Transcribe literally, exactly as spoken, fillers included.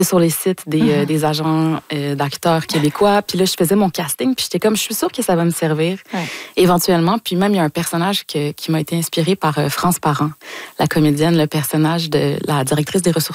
sur les sites des, mm-hmm. euh, des agents euh, d'acteurs québécois. Puis là, je faisais mon casting. Puis j'étais comme, je suis sûre que ça va me servir ouais. éventuellement. Puis même, il y a un personnage que, qui m'a été inspiré par euh, France Parent, la comédienne, le personnage de la directrice des ressources